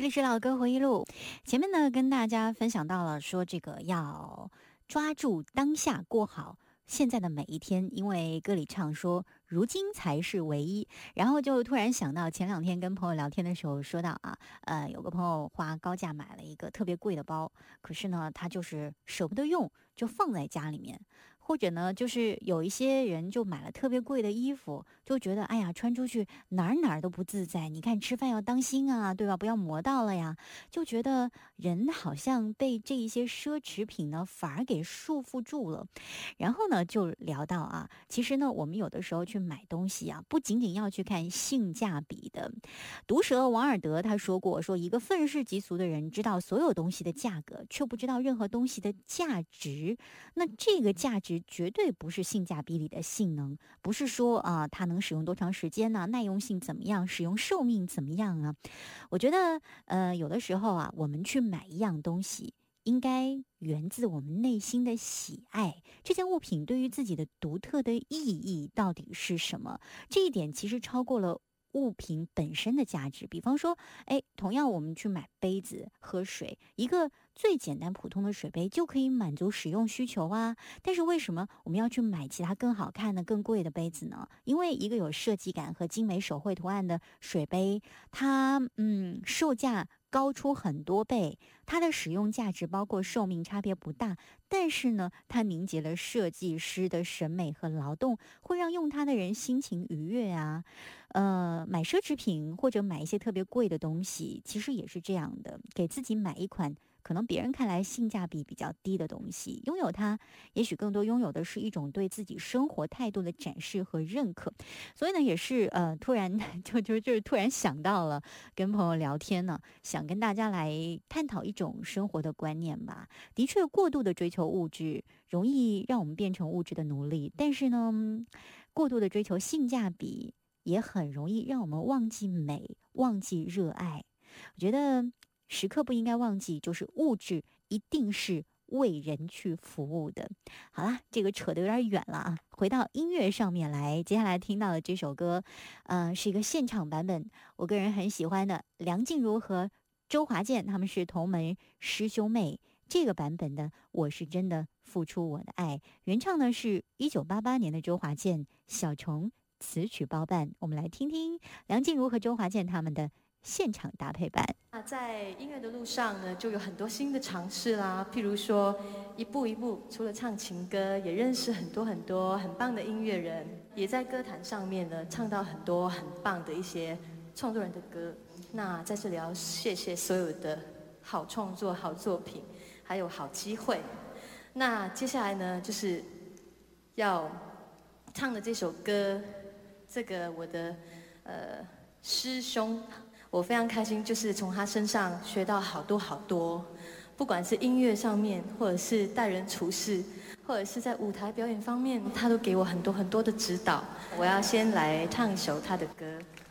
这里是老歌回忆录。前面呢，跟大家分享到了说这个要抓住当下，过好现在的每一天，因为歌里唱说如今才是唯一。然后就突然想到前两天跟朋友聊天的时候说到啊，有个朋友花高价买了一个特别贵的包，可是呢，他就是舍不得用，就放在家里面。或者呢，就是有一些人就买了特别贵的衣服，就觉得哎呀，穿出去哪儿都不自在。你看吃饭要当心啊，对吧？不要磨到了呀。就觉得人好像被这一些奢侈品呢，反而给束缚住了。然后呢，就聊到啊，其实呢，我们有的时候去买东西啊，不仅仅要去看性价比的。毒舌王尔德他说过，说一个愤世嫉俗的人知道所有东西的价格，却不知道任何东西的价值。那这个价值绝对不是性价比里的性能，不是说啊，它能使用多长时间呢、耐用性怎么样，使用寿命怎么样啊？我觉得，有的时候啊，我们去买一样东西，应该源自我们内心的喜爱。这件物品对于自己的独特的意义到底是什么？这一点其实超过了物品本身的价值。比方说，哎，同样我们去买杯子喝水，一个最简单普通的水杯就可以满足使用需求啊。但是为什么我们要去买其他更好看的、更贵的杯子呢？因为一个有设计感和精美手绘图案的水杯，它售价高出很多倍，它的使用价值包括寿命差别不大，但是呢，它凝结了设计师的审美和劳动，会让用它的人心情愉悦啊。买奢侈品或者买一些特别贵的东西，其实也是这样的，给自己买一款可能别人看来性价比比较低的东西，拥有它，也许更多拥有的是一种对自己生活态度的展示和认可。所以呢，也是突然就是突然想到了跟朋友聊天呢，想跟大家来探讨一种生活的观念吧。的确，过度的追求物质，容易让我们变成物质的奴隶，但是呢，过度的追求性价比，也很容易让我们忘记美，忘记热爱。我觉得时刻不应该忘记，就是物质一定是为人去服务的。好啦，这个扯得有点远了啊，回到音乐上面来。接下来听到的这首歌，是一个现场版本，我个人很喜欢的，梁静茹和周华健他们是同门师兄妹。这个版本的《我是真的付出我的爱》，原唱呢是1988年的周华健，小虫词曲包办。我们来听听梁静茹和周华健他们的现场搭配版。 那在音乐的路上呢，就有很多新的尝试啦。譬如说，一步一步，除了唱情歌，也认识很多很多很棒的音乐人，也在歌坛上面呢唱到很多很棒的一些创作人的歌。那在这里要谢谢所有的好创作、好作品，还有好机会。那接下来呢，就是要唱的这首歌，这个我的师兄。我非常开心，就是从他身上学到好多好多，不管是音乐上面，或者是待人处事，或者是在舞台表演方面，他都给我很多很多的指导。我要先来唱一首他的歌。